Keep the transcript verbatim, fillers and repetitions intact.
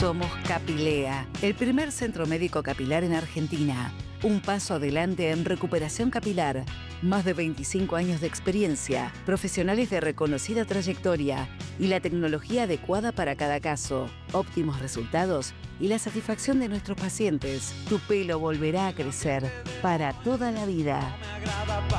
Somos Capilea, el primer centro médico capilar en Argentina. Un paso adelante en recuperación capilar. Más de veinticinco años de experiencia, profesionales de reconocida trayectoria y la tecnología adecuada para cada caso. Óptimos resultados y la satisfacción de nuestros pacientes. Tu pelo volverá a crecer para toda la vida.